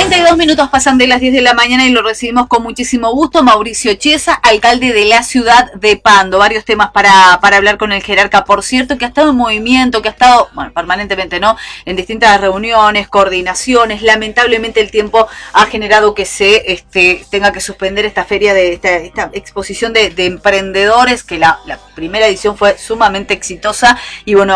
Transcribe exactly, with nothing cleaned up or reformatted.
cuarenta y dos minutos pasan de las diez de la mañana y lo recibimos con muchísimo gusto. Mauricio Chiesa, alcalde de la ciudad de Pando. Varios temas para, para hablar con el jerarca, por cierto, que ha estado en movimiento, que ha estado, bueno, permanentemente, ¿no?, en distintas reuniones, coordinaciones. Lamentablemente el tiempo ha generado que se este, tenga que suspender esta feria, de esta, esta exposición de, de emprendedores, que la, la primera edición fue sumamente exitosa y bueno,